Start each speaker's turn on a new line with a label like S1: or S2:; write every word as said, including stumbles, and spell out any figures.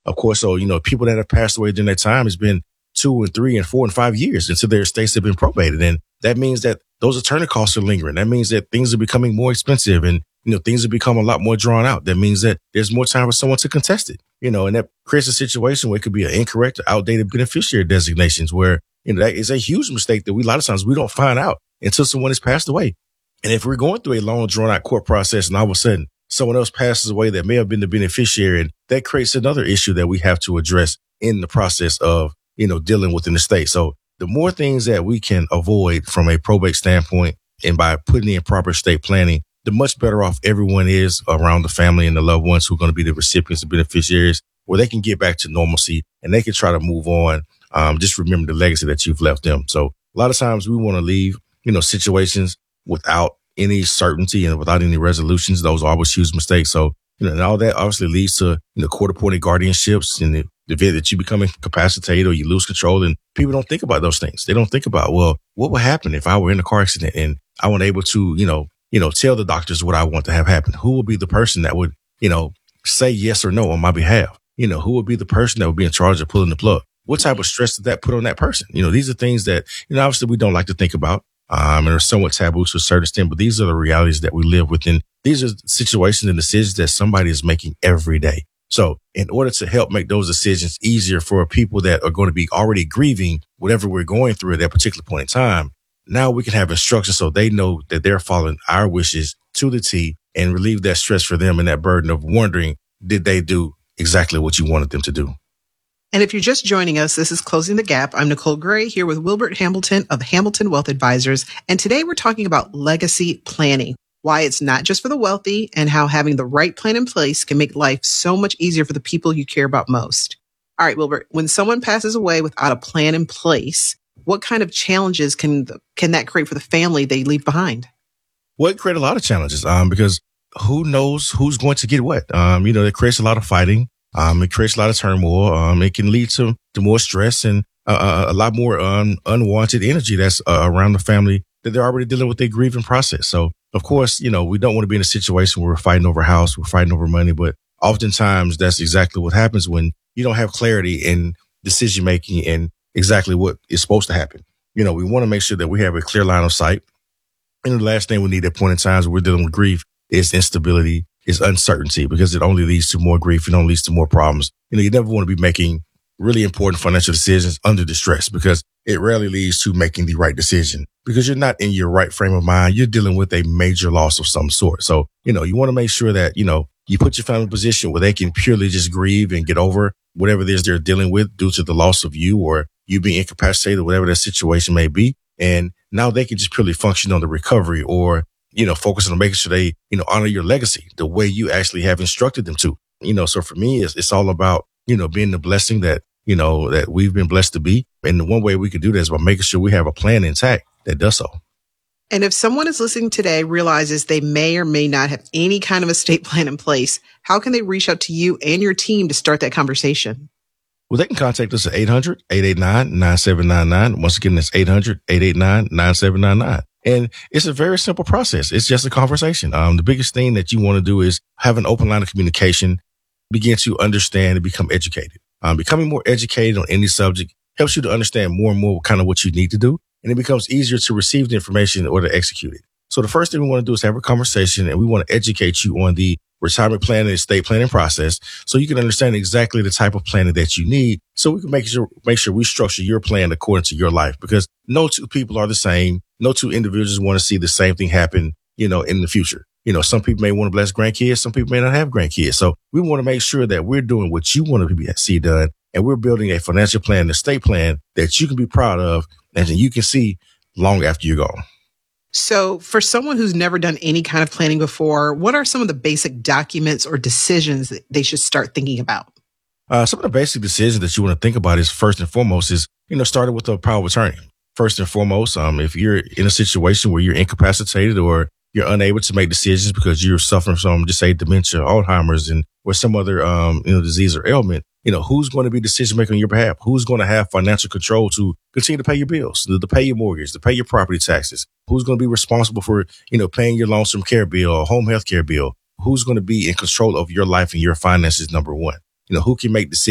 S1: Of course, so, you know, people that have passed away during that time has been two and three and four and five years until their estates have been probated. And that means that those attorney costs are lingering. That means that things are becoming more expensive and, you know, things have become a lot more drawn out. That means that there's more time for someone to contest it, you know, and that creates a situation where it could be an incorrect or outdated beneficiary designations where, you know, that is a huge mistake that we, a lot of times we don't find out until someone has passed away. And if we're going through a long drawn out court process and all of a sudden someone else passes away that may have been the beneficiary, and that creates another issue that we have to address in the process of, you know, dealing with an estate. So the more things that we can avoid from a probate standpoint and by putting in proper estate planning, the much better off everyone is around the family and the loved ones who are going to be the recipients and beneficiaries, where they can get back to normalcy and they can try to move on. Um, just remember the legacy that you've left them. So a lot of times we want to leave, you know, situations without any certainty and without any resolutions. Those are always huge mistakes. So, you know, and all that obviously leads to, you know, court appointed guardianships in the, the event that you become incapacitated or you lose control. And people don't think about those things. They don't think about, well, what would happen if I were in a car accident and I wasn't able to, you know, you know, tell the doctors what I want to have happen? Who will be the person that would, you know, say yes or no on my behalf? You know, who would be the person that would be in charge of pulling the plug? What type of stress did that put on that person? You know, these are things that, you know, obviously we don't like to think about. Um, and are somewhat taboo to a certain extent, but these are the realities that we live within. These are situations and decisions that somebody is making every day. So in order to help make those decisions easier for people that are going to be already grieving whatever we're going through at that particular point in time, now we can have instructions so they know that they're following our wishes to the T and relieve that stress for them and that burden of wondering, did they do exactly what you wanted them to do?
S2: And if you're just joining us, this is Closing the Gap. I'm Nicole Gray here with Wilbert Hamilton of Hamilton Wealth Advisors. And today we're talking about legacy planning, why it's not just for the wealthy and how having the right plan in place can make life so much easier for the people you care about most. All right, Wilbert, when someone passes away without a plan in place, what kind of challenges can can that create for the family they leave behind?
S1: Well, it creates a lot of challenges um, because who knows who's going to get what? Um, you know, it creates a lot of fighting. Um, it creates a lot of turmoil. Um, it can lead to, to more stress and uh, a lot more un, unwanted energy that's uh, around the family that they're already dealing with their grieving process. So, of course, you know, we don't want to be in a situation where we're fighting over a house, we're fighting over money, but oftentimes that's exactly what happens when you don't have clarity in decision making and exactly what is supposed to happen. You know, we want to make sure that we have a clear line of sight. And the last thing we need at point in times when we're dealing with grief is instability, is uncertainty, because it only leads to more grief and only leads to more problems. You know, you never want to be making really important financial decisions under distress because it rarely leads to making the right decision because you're not in your right frame of mind. You're dealing with a major loss of some sort. So, you know, you want to make sure that, you know, you put your family in a position where they can purely just grieve and get over whatever it is they're dealing with due to the loss of you or you being incapacitated, whatever that situation may be. And now they can just purely function on the recovery or, you know, focus on making sure they, you know, honor your legacy the way you actually have instructed them to. You know, so for me, it's, it's all about, you know, being the blessing that, you know, that we've been blessed to be. And the one way we could do that is by making sure we have a plan intact that does so.
S2: And if someone is listening today realizes they may or may not have any kind of estate plan in place, how can they reach out to you and your team to start that conversation?
S1: Well, they can contact us at eight hundred, eight eight nine, nine seven nine nine. Once again, that's eight hundred, eight eight nine, nine seven nine nine. And it's a very simple process. It's just a conversation. Um, the biggest thing that you want to do is have an open line of communication, begin to understand and become educated. Um, becoming more educated on any subject helps you to understand more and more kind of what you need to do. And it becomes easier to receive the information or to execute it. So the first thing we want to do is have a conversation, and we want to educate you on the retirement planning and estate planning process so you can understand exactly the type of planning that you need so we can make sure, make sure we structure your plan according to your life, because no two people are the same. No two individuals want to see the same thing happen, you know, in the future. You know, some people may want to bless grandkids. Some people may not have grandkids. So we want to make sure that we're doing what you want to see done, and we're building a financial plan, an estate plan that you can be proud of and that you can see long after you're gone.
S2: So for someone who's never done any kind of planning before, what are some of the basic documents or decisions that they should start thinking about?
S1: Uh, some of the basic decisions that you want to think about is first and foremost is, you know, starting with a power of attorney. First and foremost, um, if you're in a situation where you're incapacitated or you're unable to make decisions because you're suffering from, just say, dementia, Alzheimer's, and or some other, um, you know, disease or ailment, you know, who's going to be decision making on your behalf? Who's going to have financial control to continue to pay your bills, to, to pay your mortgage, to pay your property taxes? Who's going to be responsible for, you know, paying your long-term care bill or home health care bill? Who's going to be in control of your life and your finances? Number one, you know, who can make decisions